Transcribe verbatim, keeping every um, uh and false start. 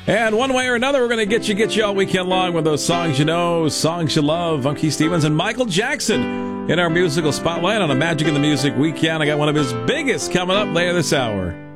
And one way or another, we're going to get you, get you all weekend long with those songs you know, songs you love. Funky Stevens and Michael Jackson in our musical spotlight on a Magic in the Music weekend. I got one of his biggest coming up later this hour.